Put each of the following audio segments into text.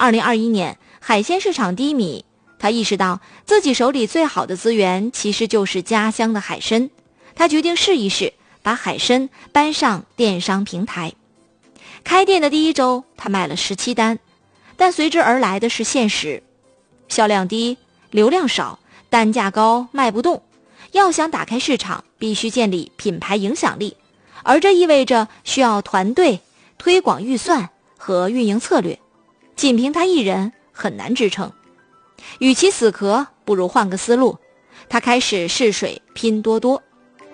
2021年海鲜市场低迷，他意识到自己手里最好的资源其实就是家乡的海参，他决定试一试把海参搬上电商平台。开店的第一周，他卖了17单，但随之而来的是现实，销量低，流量少，单价高，卖不动。要想打开市场，必须建立品牌影响力，而这意味着需要团队、推广预算和运营策略，仅凭他一人很难支撑。与其死磕，不如换个思路。他开始试水拼多多。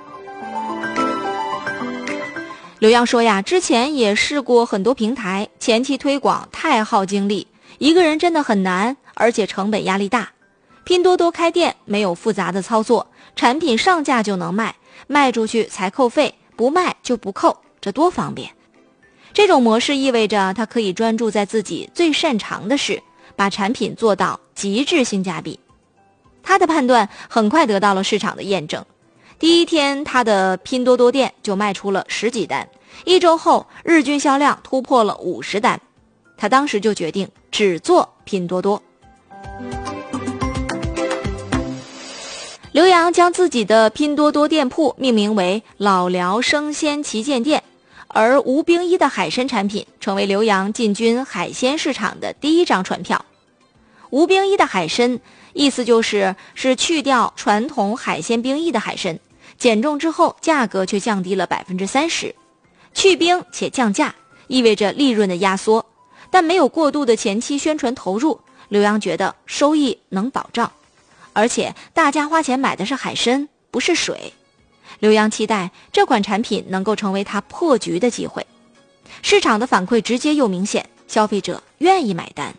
刘洋说呀，之前也试过很多平台，前期推广太耗精力，一个人真的很难，而且成本压力大。拼多多开店没有复杂的操作，产品上架就能卖，卖出去才扣费，不卖就不扣，这多方便。这种模式意味着他可以专注在自己最擅长的事，把产品做到极致性价比。他的判断很快得到了市场的验证。第一天，他的拼多多店就卖出了10几单，1周后日均销量突破了50单。他当时就决定只做拼多多。刘洋将自己的拼多多店铺命名为老辽生鲜旗舰店，而吴冰一的海参产品成为刘洋进军海鲜市场的第一张船票。吴冰一的海参意思是去掉传统海鲜冰液的海参，减重之后价格却降低了 30%， 去冰且降价意味着利润的压缩，但没有过度的前期宣传投入，刘洋觉得收益能保障，而且大家花钱买的是海参，不是水。刘洋期待这款产品能够成为他破局的机会。市场的反馈直接又明显，消费者愿意买单。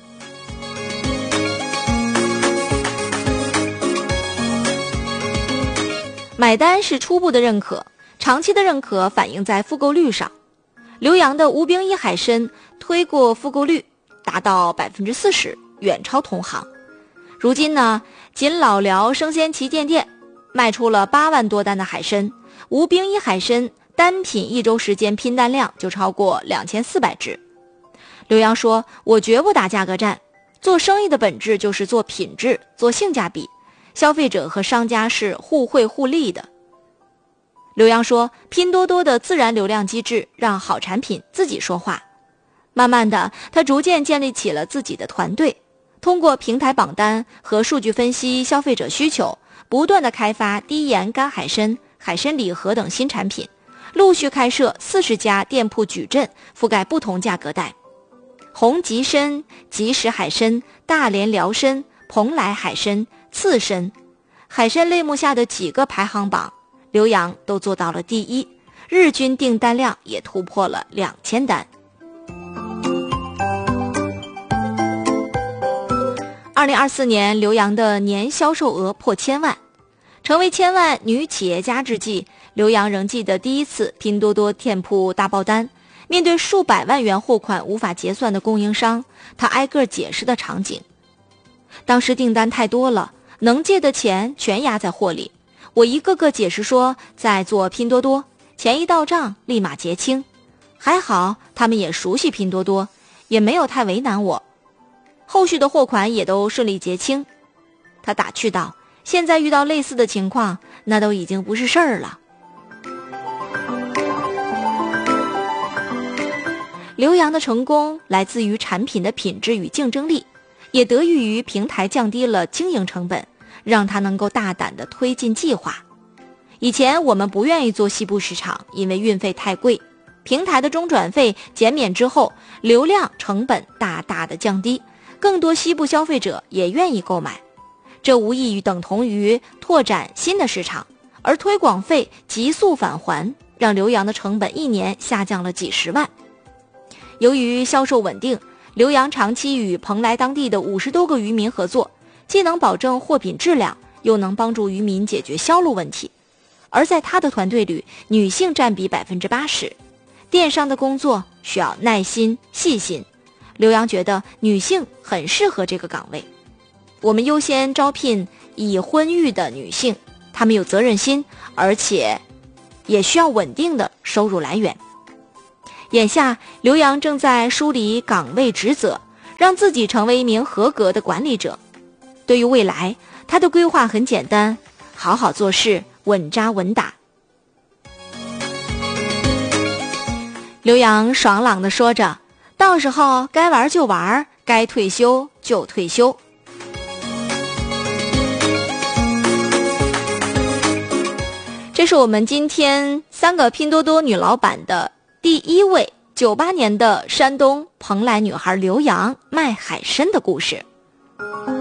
买单是初步的认可，长期的认可反映在复购率上。刘洋的吴冰一海参推过复购率达到 40%， 远超同行。如今呢，仅老辽生鲜旗舰店卖出了8万多单的海参，吴冰一海参单品1周时间拼单量就超过2400只。刘洋说，我绝不打价格战，做生意的本质就是做品质，做性价比，消费者和商家是互惠互利的。刘洋说，拼多多的自然流量机制让好产品自己说话。慢慢的，他逐渐建立起了自己的团队，通过平台榜单和数据分析消费者需求，不断的开发低盐干海参、海参礼盒等新产品，陆续开设40家店铺矩阵，覆盖不同价格带。红极参、即食海参、大连辽参、蓬莱海参、刺参，海参类目下的几个排行榜，刘洋都做到了第一，日均订单量也突破了2000单。2024年，刘洋的年销售额破1000万，成为1000万女企业家之际，刘洋仍记得第一次拼多多店铺大爆单，面对数百万元货款无法结算的供应商，他挨个解释的场景。当时订单太多了，能借的钱全压在货里，我一个个解释说在做拼多多，钱一到账立马结清。还好他们也熟悉拼多多，也没有太为难我，后续的货款也都顺利结清。他打趣道，现在遇到类似的情况，那都已经不是事儿了。刘洋的成功来自于产品的品质与竞争力，也得益于平台降低了经营成本，让他能够大胆地推进计划。以前我们不愿意做西部市场，因为运费太贵，平台的中转费减免之后，流量成本大大的降低，更多西部消费者也愿意购买，这无异于等同于拓展新的市场，而推广费急速返还，让刘洋的成本1年下降了几十万。由于销售稳定，刘洋长期与蓬莱当地的50多个渔民合作，既能保证货品质量，又能帮助渔民解决销路问题。而在他的团队里，女性占比 80%， 电商的工作需要耐心细心，刘洋觉得女性很适合这个岗位。我们优先招聘已婚育的女性，她们有责任心，而且也需要稳定的收入来源。眼下刘洋正在梳理岗位职责， 让自己成为一名合格的管理者。对于未来，他的规划很简单，好好做事，稳扎稳打。刘洋爽朗地说着，到时候该玩就玩，该退休就退休。这是我们今天3个拼多多女老板的第1位，98年的山东蓬莱女孩刘洋卖海参的故事。